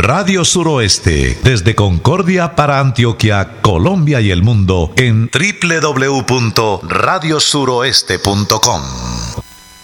Radio Suroeste, desde Concordia para Antioquia, Colombia y el mundo en www.radiosuroeste.com.